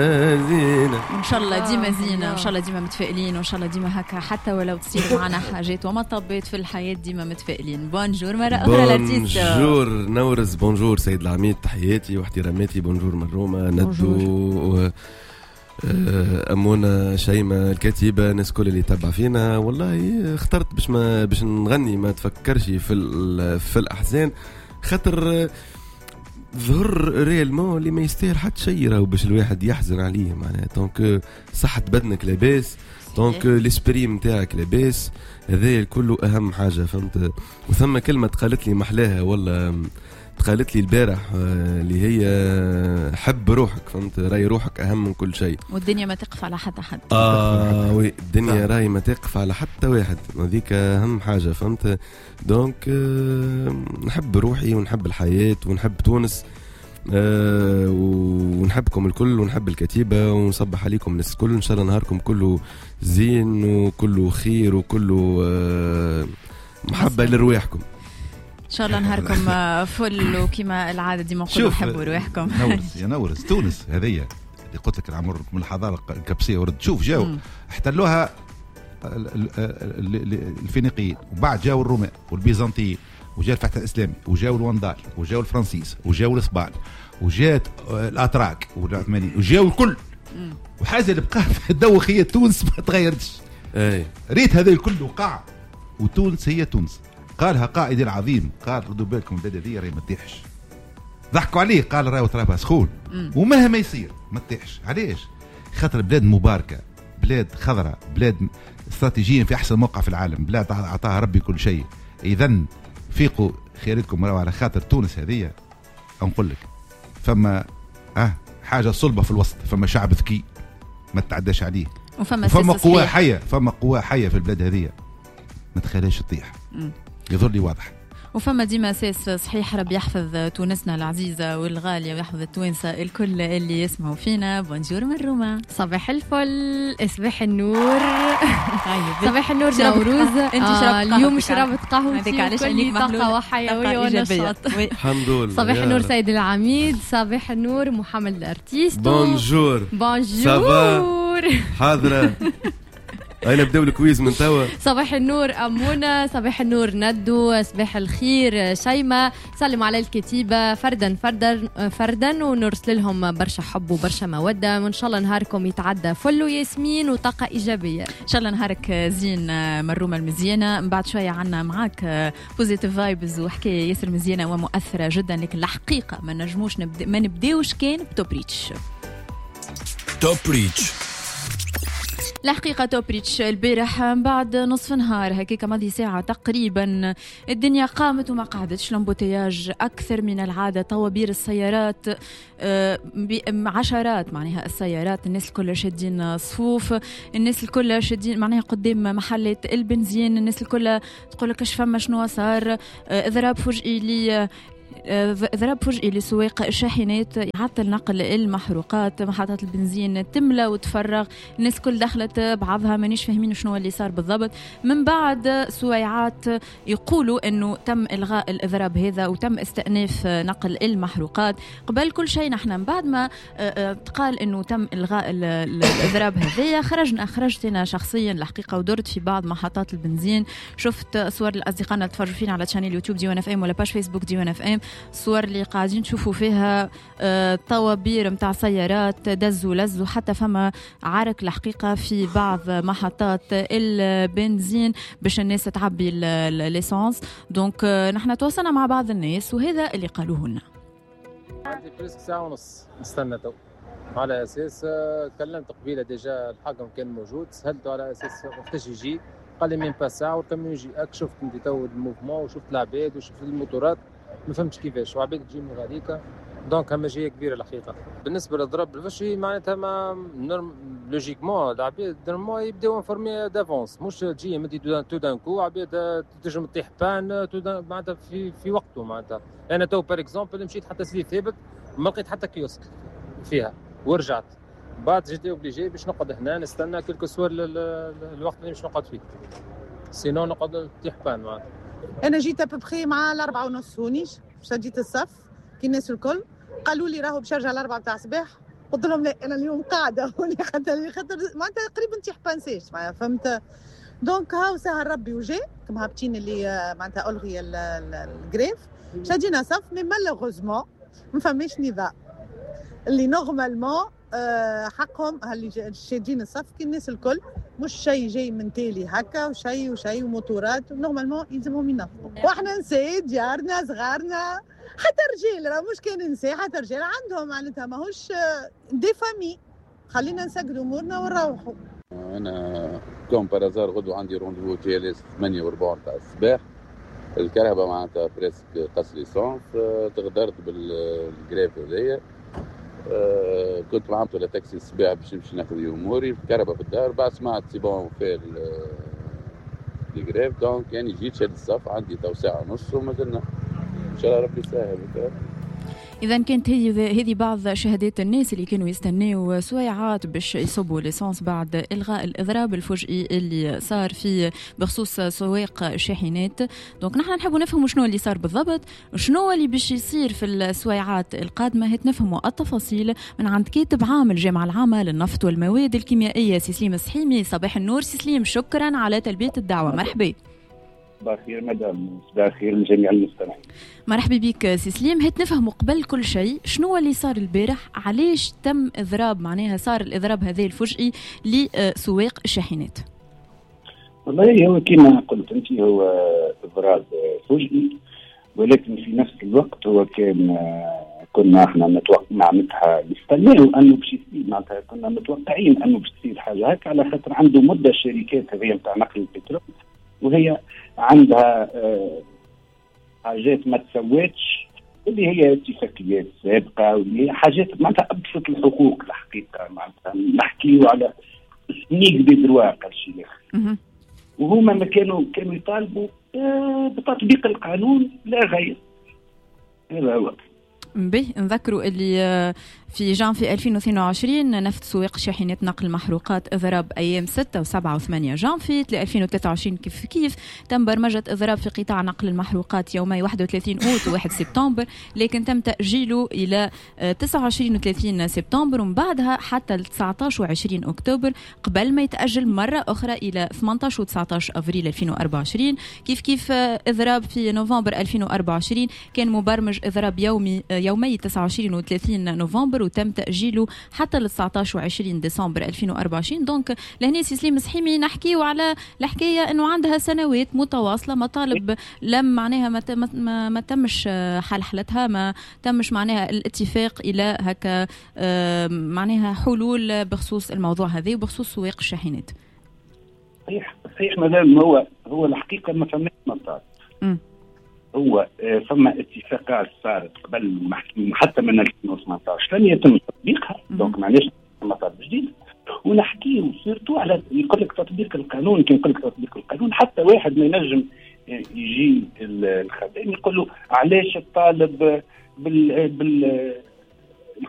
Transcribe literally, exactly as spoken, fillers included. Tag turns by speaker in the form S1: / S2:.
S1: زينة
S2: وإن شاء الله ديما زينة، وإن شاء الله ديما متفائلين، وإن شاء الله ديما هكا حتى ولو تصير معنا حاجات ومطبات في الحياة ديما متفائلين. بونجور مرة أخرى لارتيست.
S1: بونجور نورس، بونجور سيد العميد، تحياتي واحتراماتي. بونجور من روما، ندو أمونة شيماء الكاتبة، الناس كل اللي تبع فينا. والله اخترت باش ما باش نغني ما تفكرش في في الأحزان، خاطر ظهر ريالمون اللي ما يستاهل حتى شيء راهو باش الواحد يحزن عليه معناها. دونك صحة بدنك لاباس، دونك ليسبري نتاعك لاباس، هذا كله أهم حاجة فهمت. وثم كلمة قالت لي محلاها ولا قالت لي البارح اللي هي حب روحك فهمت، راي روحك أهم من كل شيء،
S2: والدنيا ما تقف على حتى حد.
S1: آه وي الدنيا راي ما تقف على حتى واحد، هذيك أهم حاجة فهمت. دونك نحب روحي ونحب الحياة ونحب تونس، أه ونحبكم الكل ونحب الكتيبة ونصبح عليكم الناس الكل. إن شاء الله نهاركم كله زين وكله خير وكله أه محبة لرواحكم
S2: ان شاء الله. نهاركم فل وكما العاده ديما نقولوا حبوا رواحكم.
S3: نورس يا نورس، تونس هذه اللي قلت لك العمر من الحضاره الكبسيه ورد. شوف جاو احتلوها الفينيقيين، وبعد جاو الرومان والبيزنطيين، وجاء الفتح الاسلامي، وجاو الوندال، وجاو الفرنسيس، وجاو الاسبان، وجات الاتراك والعثمانيين، وجاو الكل. وحاجه اللي بقى الدوخيه تونس ما تغيرتش.
S1: اي
S3: ريت هذا الكل وقع، وتونس هي تونس. قالها قائد العظيم، قال ردوا بالكم البلاد هذه راهي ما تطيحش. ضحكوا عليه، قال راهو ترابها سخون ومهما يصير ما تطيحش. علاش؟ خاطر بلاد مباركه، بلاد خضراء، بلاد استراتيجيا في احسن موقع في العالم، بلاد اعطاها ربي كل شيء. اذا فيقوا خيركم راهو على خاطر تونس هذه. نقول لك فما اه حاجه صلبه في الوسط، فما شعب ذكي ما تتعداش عليه،
S2: وفما
S3: فما قوه حيه، فما قوه حيه في البلاد هذه ما تخليهاش تطيح. يظل لي واضح.
S2: وفما ديما اساس صحيح. ربي يحفظ تونسنا العزيزه والغاليه ويحفظ التوانسه الكل اللي يسمعوا فينا. بونجور من روما،
S4: صباح الفل، صباح النور. صباح النور نوروز.
S2: انت شربت
S4: اليوم شربت قهوه،
S2: هذيك علاش عندك
S4: طاقه وحيويه ونشاط.
S1: الحمد لله.
S4: صباح النور سيد العميد، صباح النور محمد الارتيست.
S1: بونجور
S4: بونجور
S1: حاضره. أين نبدأ الكويز من توا؟
S4: صباح النور أمونة، صباح النور ندو، صباح الخير شيماء. سلم على الكتيبة فردا فردا فردا، ونرسل لهم برشا حب وبرشا مودة، وإن شاء الله نهاركم يتعدى فل وياسمين وطاقة إيجابية.
S2: إن شاء الله نهارك زين مرومة المزيانة. من بعد شوية عنا معاك بوزيتيف فايبز وحكاية ياسر مزيانة ومؤثرة جدا، لكن الحقيقة ما نجموش نبدأ ما نبداوش كان بتوب ريتش.
S5: توب ريتش
S2: الحقيقة توب ريتش البارح بعد نصف نهار هكيك ماضي ساعة تقريبا، الدنيا قامت وما قعدتش. لامبوتياج أكثر من العادة، طوابير السيارات عشرات معناها السيارات، الناس الكل شادين صفوف، الناس الكل شادين معناها قدام محلات البنزين، الناس الكل تقول لك اش فما شنو صار. اضراب فجئي لي ضرب فجئي لسواق الشاحنات، يعطل نقل المحروقات، محطات البنزين تملى وتفرغ، الناس كل دخلت بعضها مانيش فاهمين شنو اللي صار بالضبط. من بعد سويعات يقولوا انه تم الغاء الاضراب هذا وتم استئناف نقل المحروقات. قبل كل شيء نحن من بعد ما قال انه تم الغاء الاضراب هذايا، خرجنا خرجت انا شخصيا الحقيقه ودرت في بعض محطات البنزين، شفت صور الاصدقاء تفرجوا فينا على شانل يوتيوب ديوان اف ام ولا باش فيسبوك ديوان اف ام، صور اللي قاعدين تشوفوا فيها طوابير متاع سيارات دزوا لزوا، حتى فما عرك الحقيقة في بعض محطات البنزين باش الناس تعبي الليسانس. دونك نحن تواصلنا مع بعض الناس وهذا اللي قالوه لنا.
S6: عندي بريسك ساعة ونص نستنى تو، على أساس كلمت قبيلة ديجا الحاكم كان موجود، سهلته على أساس وقتاش يجي، قال لي مين باس ساعة والكاميون يجي. أك شفت انت تو الموفمون وشفت العباد وشفت الموتورات، ما فهمتش كيفاش وعباد تجي من غاديكا. دونك همجيه كبيره الحقيقه. بالنسبه للضرب الفشي معناتها ما نورم لوجيكمون العباد نورمال يبداو انفورمي دافونس، مش تجي مدي تو دان كو عباد تنجم تطيح بان معناتها في في وقته. معناتها انا تو بار اكزومبل مشيت حتى سيدي ثابت ما لقيت حتى كيوسك فيها ورجعت، بعد جيت اوبليجي باش نقعد هنا نستنى كلكو سوار الوقت اللي مش نقعد فيه، سينو نقعد تطيح بان. معناتها
S7: انا جيت ابوبخي مع الاربعة ونص هونيش، شديت الصف كي الناس الكل قالوا لي راهو بشرجع الاربعة بتاع الصباح، قلت لهم لا انا اليوم قاعده ولي خاطر خاطر معناتها تقريبا تيح بانسيش معناها فهمت. دونك هاو سهل ربي وجا كم هابتين اللي معناتها الغي الجريف شادينا صف مي مالوغوزمون ما فماش نظام اللي نورمالمون حقهم اللي شادين الصف كي الناس الكل مش شيء جاي من تالي هكا وشيء وشيء وموتورات نورمالمون يلزمهم ينظفوا. واحنا نساء ديارنا صغارنا حتى رجال راه مش كان نساء حتى رجال عندهم معناتها ماهوش دي فامي. خلينا نسجلوا امورنا ونروحوا.
S8: انا كوم بارازار غدوه عندي رونديفو جي ال اس ثمانية وأربعين تاع الصباح. الكهرباء معناتها بريسك قص ليسونس. تغدرت بالجريف هذايا. أه كنت معمت ولا تاكسي الصباح باش نمشي ناخذ اموري. الكهرباء في الدار بعد سمعت سي بون في الجريف دونك يعني جيت شاد الصف عندي تو ساعه ونص وما زلنا ان شاء الله ربي يسهل.
S2: إذا كانت هذه هذه بعض شهادات الناس اللي كانوا يستناوا سويعات باش يصبوا ليسانس بعد إلغاء الإضراب الفجئي اللي صار في بخصوص سواق شاحنات. دونك نحن نحبوا نفهموا شنو اللي صار بالضبط، شنو اللي باش يصير في السويعات القادمة. هات نفهموا التفاصيل من عند كاتب عام الجامعة العامة للنفط والمواد الكيميائية سي سليم السحيمي. صباح النور سي سليم، شكرا على تلبية الدعوة. مرحبا.
S9: صباح الخير مدام. صباح الخير لجميع المستمعين.
S2: مرحبا بك سي سليم. هات نفهموا قبل كل شيء شنو اللي صار البارح، علاش تم اضراب معناها صار الاضراب هذا الفجئي لسواق الشاحنات؟
S9: والله هو كما قلت انت هو اضراب فجئي، ولكن في نفس الوقت هو كان كنا احنا متوقع معناتها نستناو انه باش يصير، معناتها كنا متوقعين انه باش تصير حاجه هكا على خاطر عنده مده الشركات هذه نتاع نقل البترول وهي عندها آه حاجات ما تسواتش اللي هي اتفاقيات سابقه واللي هي حاجات معناتها ابسط الحقوق الحقيقه. معناتها نحكيو على سنيك دي دروا اقل شيء اخر. وهما ما كانوا كانوا يطالبوا آه بتطبيق القانون لا غير. هذا هو.
S2: به نذكروا اللي في جانفي ألفين واثنين وعشرين نفط سواق شاحنات نقل محروقات اضراب ايام ستة وسبعة وثمانية جانفي ألفين وثلاثة وعشرين كيف كيف تم برمجة اضراب في قطاع نقل المحروقات يومي واحد وثلاثين أوت وواحد سبتمبر، لكن تم تأجيله إلى تسعة وعشرين وثلاثين سبتمبر ومن بعدها حتى تسعة عشر وعشرين أكتوبر قبل ما يتأجل مرة أخرى إلى ثمانية عشر وتسعة عشر أفريل ألفين وأربعة وعشرين. كيف كيف اضراب في نوفمبر ألفين وأربعة وعشرين كان مبرمج اضراب يومي يومي تسعة وعشرين وثلاثين نوفمبر وتم تأجيله حتى ل تسعة عشر وعشرين ديسمبر ألفين وأربعة وعشرين. دونك لهنا سي سليم السحيمي نحكيو على الحكايه انه عندها سنوات متواصله مطالب لم معناها ما, ما, ما تمش حلحلتها، ما تمش معناها الاتفاق الى هكا معناها حلول بخصوص الموضوع هذا وبخصوص سواق الشاحنات.
S9: صحيح صحيح مدام. هو هو الحقيقه ما فماش مطالب. هو فما اتفاقات صارت قبل حتى من ألفين وثمانية عشر لم يتم تطبيقها. دونك معليش مطالب جديد ونحكيه سيرتو على يقول لك تطبيق القانون. كي يقول لك تطبيق القانون حتى واحد ما ينجم يجي الخدام يقول له علاش الطالب بال بال